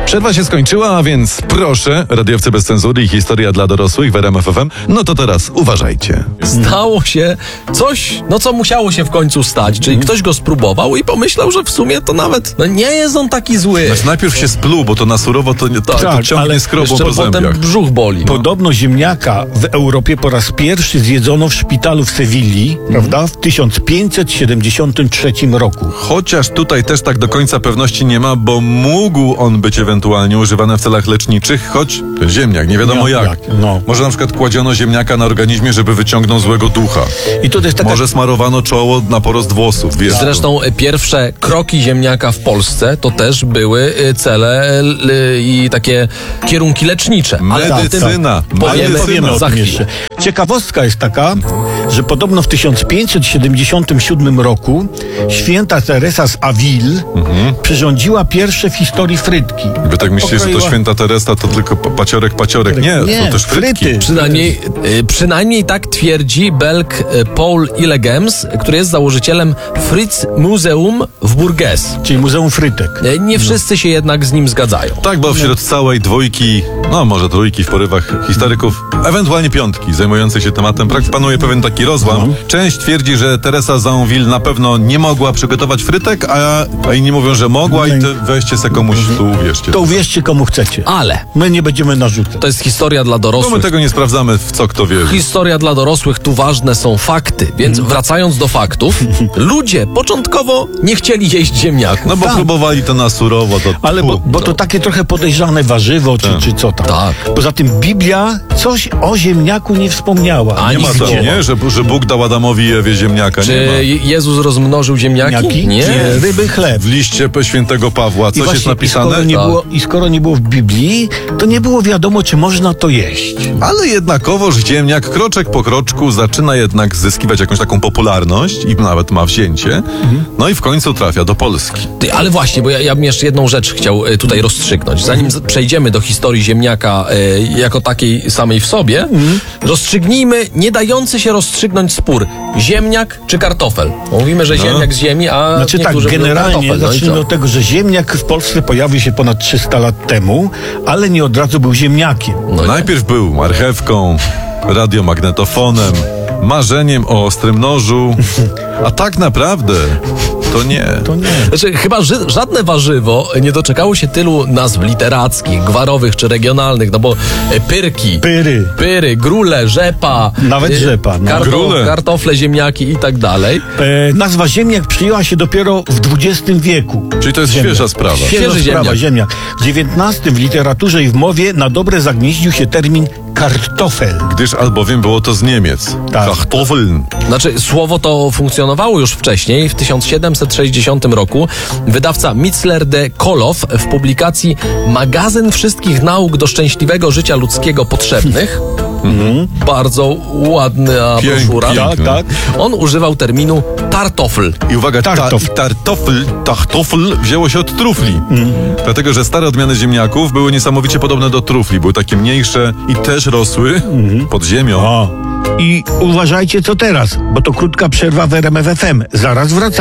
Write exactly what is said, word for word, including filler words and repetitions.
Przerwa się skończyła, a więc proszę, radiowcy bez cenzury i historia dla dorosłych w R M F F M. No to teraz uważajcie. Stało się coś, no co musiało się w końcu stać, czyli ktoś go spróbował i pomyślał, że w sumie to nawet no nie jest on taki zły. Znaczy, najpierw się spluł, bo to na surowo to, nie, to, Tak, to ciągnie ale skrobą Jeszcze po potem zębiach. brzuch boli. No. Podobno ziemniaka w Europie po raz pierwszy zjedzono w szpitalu w Sewilli, Mhm. prawda, w tysiąc pięćset siedemdziesiątym trzecim roku. Chociaż tutaj też tak do końca pewności nie ma, bo mógł on być ewentualnie używany w celach leczniczych, choć ziemniak, nie wiadomo No, jak. jak, no. Może na przykład kładziono ziemniaka na organizmie, żeby wyciągnął złego ducha. I to jest taka... Może smarowano czoło na porost włosów, wiesz. Zresztą e, pierwsze kroki ziemniaka w Polsce to też były e, cele l, i takie kierunki lecznicze. Ale o tym Medycyna. powiemy, Medycyna. Powiemy o za tym chwilę. jeszcze. Ciekawostka jest taka, że podobno w tysiąc pięćset siedemdziesiątym siódmym roku święta Teresa z Avil Mhm. przyrządziła pierwsze w historii frytki. Wy tak myślicie, że to Pokroiła- święta Teresa to tylko pa- paciorek, paciorek. Nie, Nie, to też frytki. fryty. Przynajmniej, e, przynajmniej tak twierdzi Belg e, Paul Illegems, który jest założycielem Fritz Museum w Burges. Czyli Muzeum Frytek. E, Nie wszyscy się jednak z nim zgadzają. Tak, bo wśród całej dwójki, no może trójki w porywach historyków, ewentualnie piątki zajmujących się tematem, prak- panuje pewien taki rozłam. Część twierdzi, że Teresa Zaonville na pewno nie mogła przygotować frytek, a, a inni mówią, że mogła i to weźcie se komuś tu uwierzcie. To uwierzcie komu chcecie. Ale My nie będziemy narzucać. to jest historia dla Bo my dorosłych. tego nie sprawdzamy, w co kto wierzy. Historia dla dorosłych, tu ważne są fakty, więc wracając do faktów, ludzie początkowo nie chcieli jeść ziemniaków. No bo Tak. próbowali to na surowo, to Ale bo, bo to takie trochę podejrzane warzywo, czy, czy co tam. Tak. Poza tym Biblia coś o ziemniaku nie wspomniała. A nie ma to, nigdzie. nie? Że, że Bóg dał Adamowi i Ewie ziemniaka, nie ma. Czy Jezus rozmnożył ziemniaki? Ziemniaki? Nie. Ryby, chleb. W liście świętego Pawła I coś właśnie, jest napisane? I skoro, nie Tak. było, I skoro nie było w Biblii, to nie było wiadomo, czy można to jeść. Ale jednakowoż ziemniak kroczek po kroczku zaczyna jednak zyskiwać jakąś taką popularność i nawet ma wzięcie. No i w końcu trafia do Polski. Ty, ale właśnie, bo ja, ja bym jeszcze jedną rzecz chciał e, tutaj rozstrzygnąć. Zanim z- przejdziemy do historii ziemniaka e, jako takiej samej w sobie, rozstrzygnijmy nie dający się rozstrzygnąć spór. Ziemniak czy kartofel? Bo mówimy, że ziemniak z ziemi, a Znaczy tak, niektórzy mówią generalnie kartofel. No i zacznijmy co? od tego, że ziemniak w Polsce pojawił się ponad trzysta lat temu, ale nie od razu był ziemniakiem. No nie. Najpierw był marchewką, radiomagnetofonem, marzeniem o ostrym nożu, a tak naprawdę to nie. To nie. Znaczy, chyba ży- żadne warzywo nie doczekało się tylu nazw literackich, gwarowych czy regionalnych, no bo e, pyrki, Pyry. pyry, grule, rzepa, Nawet e, rzepa, no. karto- Grule. kartofle, ziemniaki i tak dalej. E, nazwa ziemniak przyjęła się dopiero w dwudziestym wieku. Czyli to jest Ziemniak. świeża sprawa. Świeża Świeży sprawa, ziemniak. ziemniak. W dziewiętnastym w literaturze i w mowie na dobre zagnieździł się termin kartofel. Gdyż albowiem było to z Niemiec. Tak. Kartoffeln. Znaczy, słowo to funkcjonowało już wcześniej. W tysiąc siedemset sześćdziesiątym roku wydawca Mitzler de Kolow w publikacji Magazyn Wszystkich Nauk do Szczęśliwego Życia Ludzkiego Potrzebnych, bardzo ładna Pięknie. broszura, Tak, tak. on używał terminu tartofl. I uwaga, ta, Tartof. i tartofl, tartofl wzięło się od trufli. Dlatego, że stare odmiany ziemniaków były niesamowicie podobne do trufli. Były takie mniejsze i też rosły pod ziemią. O. I uważajcie co teraz, bo to krótka przerwa w R M F F M. Zaraz wracamy.